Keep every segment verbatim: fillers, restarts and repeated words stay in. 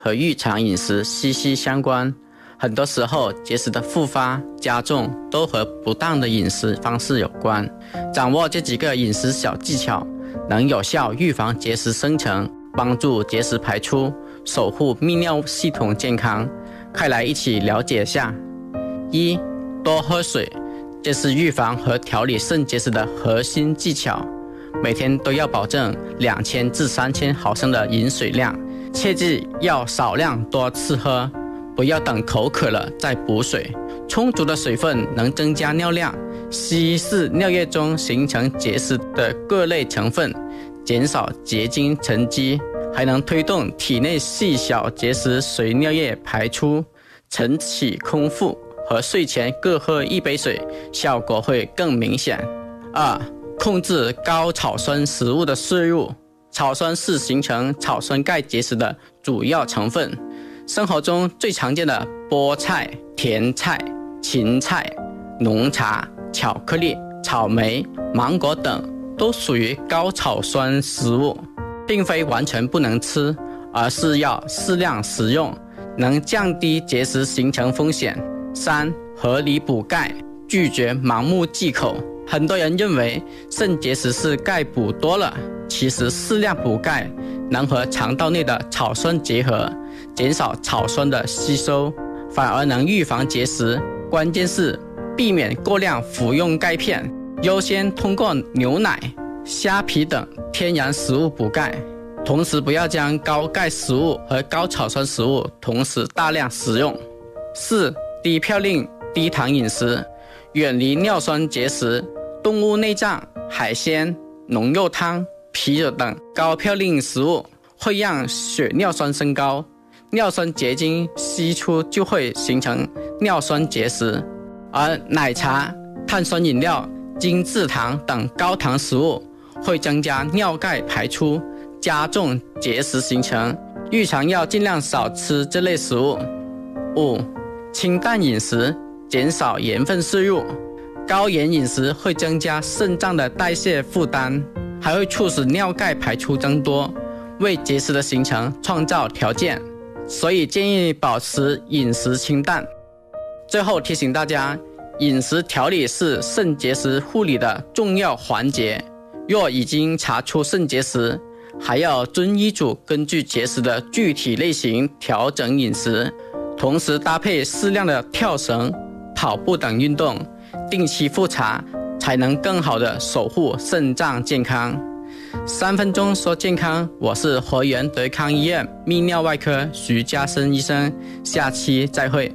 和日常饮食息息相关。很多时候，结石的复发、加重都和不当的饮食方式有关。掌握这几个饮食小技巧，能有效预防结石生成，帮助结石排出，守护泌尿系统健康。快来一起了解下。一、多喝水，这是预防和调理肾结石的核心技巧。每天都要保证两千至三千毫升的饮水量，切记要少量多次喝。不要等口渴了再补水，充足的水分能增加尿量，稀释尿液中形成结石的各类成分，减少结晶沉积，还能推动体内细小结石随尿液排出。晨起空腹和睡前各喝一杯水，效果会更明显。二、控制高草酸食物的摄入。草酸是形成草酸钙结石的主要成分。生活中最常见的菠菜、甜菜、芹菜、浓茶、巧克力、草莓、芒果等都属于高草酸食物，并非完全不能吃，而是要适量食用，能降低结石形成风险。三、合理补钙，拒绝盲目忌口。很多人认为肾结石是钙补多了，其实适量补钙能和肠道内的草酸结合，减少草酸的吸收，反而能预防结石。关键是避免过量服用钙片，优先通过牛奶、虾皮等天然食物补钙，同时不要将高钙食物和高草酸食物同时大量食用。四、低嘌呤低糖饮食，远离尿酸结石。动物内脏、海鲜、浓肉汤、啤酒等高嘌呤食物会让血尿酸升高，尿酸结晶析出就会形成尿酸结石。而奶茶、碳酸饮料、精制糖等高糖食物会增加尿钙排出，加重结石形成。日常要尽量少吃这类食物。五、清淡饮食，减少盐分摄入。高盐饮食会增加肾脏的代谢负担，还会促使尿钙排出增多，为结石的形成创造条件，所以建议保持饮食清淡。最后提醒大家，饮食调理是肾结石护理的重要环节，若已经查出肾结石，还要遵医嘱根据结石的具体类型调整饮食，同时搭配适量的跳绳、跑步等运动，定期复查，才能更好的守护肾脏健康。三分钟说健康，我是活源德康医院泌尿外科徐家生医生，下期再会。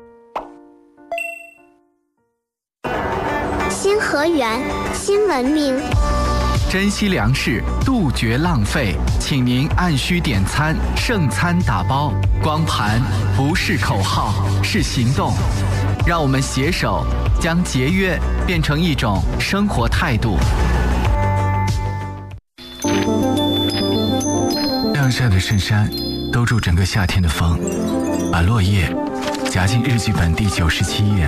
新和源，新文明， 珍惜粮食，杜绝浪费，请您按需点餐，剩餐打包。光盘不是口号，是行动。让我们携手将节约变成一种生活态度。晾晒的衬衫兜住整个夏天的风，把落叶夹进日记本第九十七页，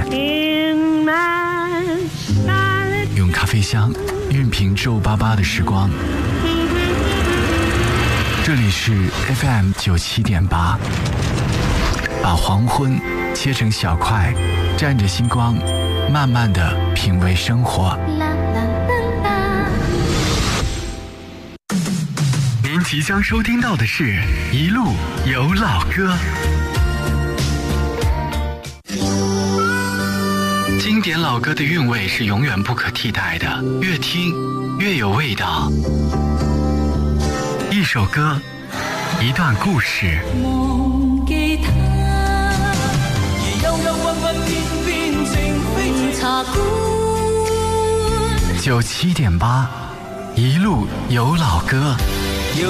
用咖啡香熨平皱巴巴的时光。这里是 F M 九七点八，把黄昏切成小块，蘸着星光，慢慢的品味生活。您即将收听到的是一路有老歌，经典老歌的韵味是永远不可替代的，越听越有味道。一首歌，一段故事。 忘記他，而幽幽鬱鬱偏偏情非茶館。 九七點八，一路有老歌。